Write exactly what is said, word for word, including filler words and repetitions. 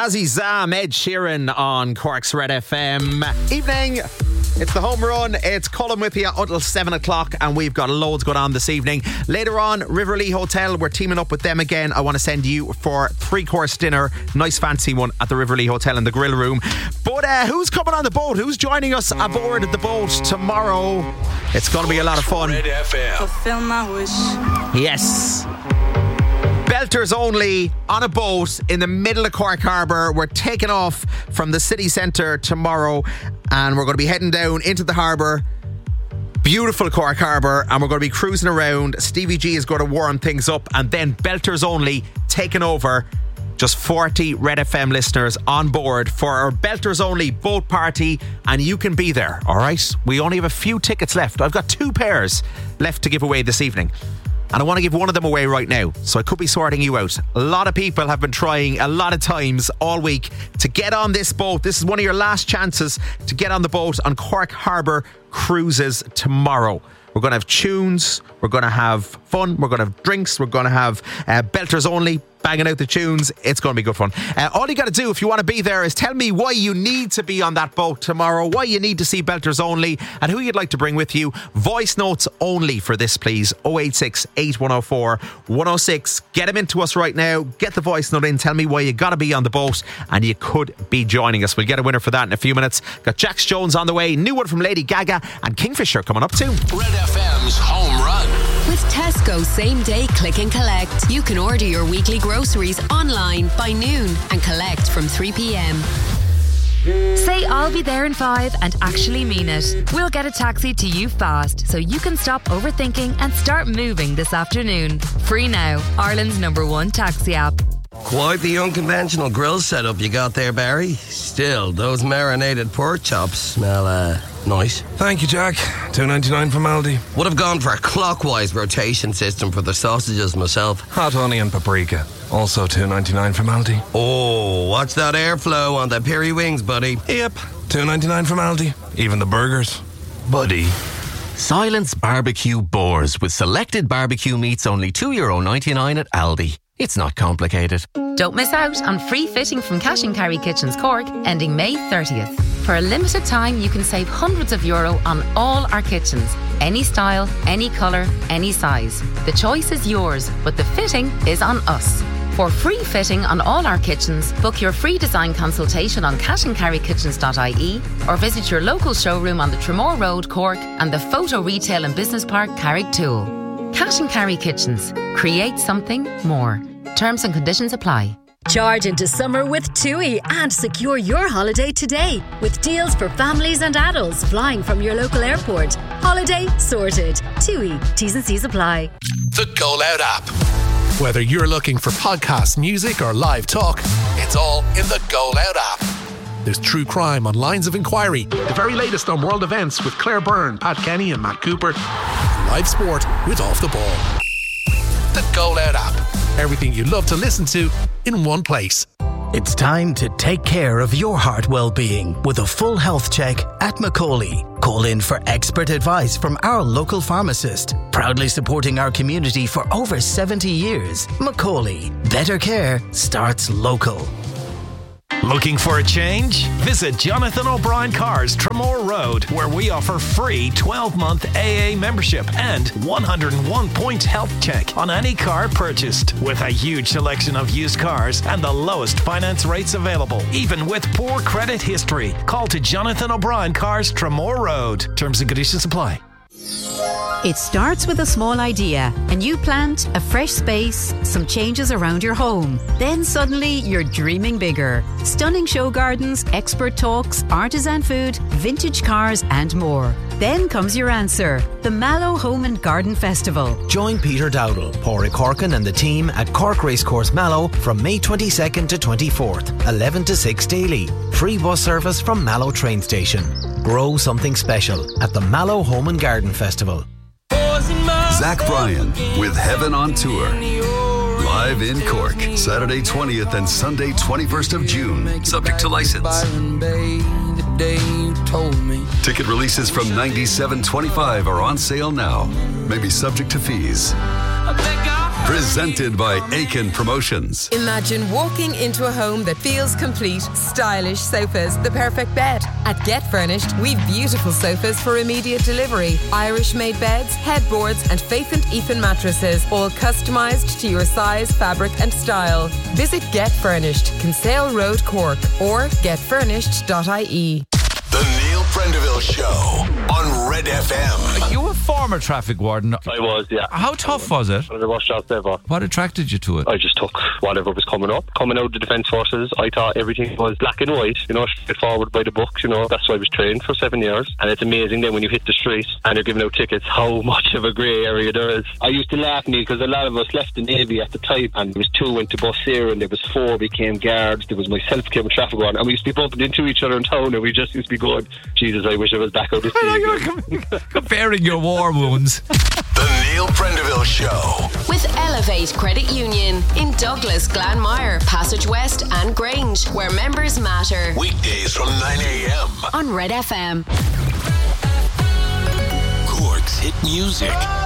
Azizam, Ed Sheeran on Cork's Red F M. Evening. It's the home run. It's Colin with you until seven o'clock, and we've got loads going on this evening. Later on, Riverlee Hotel, we're teaming up with them again. I want to send you for three-course dinner. Nice fancy one at the Riverlee Hotel in the grill room. But uh, who's coming on the boat? Who's joining us aboard the boat tomorrow? It's going to be a lot of fun. Red F M. Fulfill my wish. Yes. Belters only on a boat in the middle of Cork Harbour. We're taking off from the city centre tomorrow, and we're going to be heading down into the harbour. Beautiful Cork Harbour, and we're going to be cruising around. Stevie G is going to warm things up, and then Belters only taking over. Just forty Red F M listeners on board for our Belters only boat party, and you can be there, all right? We only have a few tickets left. I've got two pairs left to give away this evening, and I want to give one of them away right now, so I could be sorting you out. A lot of people have been trying a lot of times all week to get on this boat. This is one of your last chances to get on the boat on Cork Harbour Cruises tomorrow. We're going to have tunes, we're going to have fun, we're going to have drinks, we're going to have uh, Belters only banging out the tunes. It's going to be good fun. Uh, all you got to do if you want to be there is tell me why you need to be on that boat tomorrow, why you need to see Belters only, and who you'd like to bring with you. Voice notes only for this, please. oh eight six, eight one oh four, one oh six. Get them into us right now. Get the voice note in. Tell me why you got to be on the boat, and you could be joining us. We'll get a winner for that in a few minutes. Got Jax Jones on the way, new one from Lady Gaga, and Kingfisher coming up too. Red F M's home run. With Tesco Same Day Click and Collect, you can order your weekly groceries online by noon and collect from three p.m. Say I'll be there in five and actually mean it. We'll get a taxi to you fast so you can stop overthinking and start moving this afternoon. Free now, Ireland's number one taxi app. Quite the unconventional grill setup you got there, Barry. Still, those marinated pork chops smell, uh, nice. Thank you, Jack. two ninety-nine from Aldi. Would have gone for a clockwise rotation system for the sausages myself. Hot honey and paprika. Also two ninety-nine from Aldi. Oh, watch that airflow on the peri wings, buddy. Yep, two ninety-nine from Aldi. Even the burgers. Buddy. Silence Barbecue Boars with selected barbecue meats only two euro ninety-nine at Aldi. It's not complicated. Don't miss out on free fitting from Cash and Carry Kitchens Cork, ending May thirtieth. For a limited time, you can save hundreds of euro on all our kitchens. Any style, any colour, any size. The choice is yours, but the fitting is on us. For free fitting on all our kitchens, book your free design consultation on cash and carry kitchens dot I E or visit your local showroom on the Tremore Road, Cork, and the Photo Retail and Business Park, Carricktool. Cash and Carry Kitchens. Create something more. Terms and conditions apply. Charge into summer with TUI and secure your holiday today with deals for families and adults flying from your local airport. Holiday sorted. TUI. T's and C's apply. The Go Loud app. Whether you're looking for podcasts, music or live talk, it's all in the Go Loud app. There's true crime on Lines of Inquiry, the very latest on world events with Claire Byrne, Pat Kenny and Matt Cooper, live sport with Off the Ball. The Go Loud app. Everything you love to listen to in one place. It's time to take care of your heart well-being with a full health check at Macaulay. Call in for expert advice from our local pharmacist. Proudly supporting our community for over seventy years. Macaulay. Better care starts local. Looking for a change? Visit Jonathan O'Brien Cars, Tremore Road, where we offer free twelve-month A A membership and one hundred one point health check on any car purchased. With a huge selection of used cars and the lowest finance rates available, even with poor credit history. Call to Jonathan O'Brien Cars, Tremore Road. Terms and conditions apply. It starts with a small idea, a new plant, a fresh space, some changes around your home. Then suddenly you're dreaming bigger. Stunning show gardens, expert talks, artisan food, vintage cars and more. Then comes your answer, the Mallow Home and Garden Festival. Join Peter Dowdall, Pádraig Corkin and the team at Cork Racecourse Mallow from May twenty-second to twenty-fourth, eleven to six daily. Free bus service from Mallow train station. Grow something special at the Mallow Home and Garden Festival. Zach Bryan with Heaven on Tour. Live in Cork, Saturday twentieth and Sunday twenty-first of June. Subject to license. Ticket releases from ninety-seven twenty-five are on sale now. May be subject to fees. Presented by Aiken Promotions. Imagine walking into a home that feels complete. Stylish sofas, the perfect bed. At Get Furnished, we've beautiful sofas for immediate delivery. Irish-made beds, headboards and Faith and Ethan mattresses, all customised to your size, fabric and style. Visit Get Furnished, Kinsale Road, Cork, or get furnished dot I E. The Neil Prendeville Show on Red F M. You were former traffic warden. I was, yeah. How tough was it? One of the worst jobs ever. What attracted you to it? I just took whatever was coming up. Coming out of the Defence Forces, I thought everything was black and white, you know, straightforward by the book, you know. That's why I was trained for seven years. And it's amazing then when you hit the street and you're giving out tickets, how much of a grey area there is. I used to laugh, Neil, because a lot of us left the Navy at the time, and there was two went to Bussera, and there was four became guards. There was myself became a traffic warden, and we used to be bumping into each other in town, and we just used to be going, Jesus, I wish I was back out this day. Comparing your war wounds. The Neil Prendeville Show. With Elevate Credit Union in Douglas, Glanmire, Passage West and Grange, where members matter. Weekdays from nine a.m. on Red F M. Cork's hit music.